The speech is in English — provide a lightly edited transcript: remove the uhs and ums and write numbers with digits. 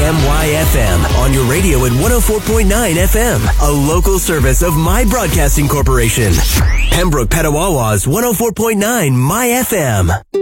KMYFM on your radio at 104.9 FM, a local service of My Broadcasting Corporation. Pembroke Petawawa's 104.9 My FM.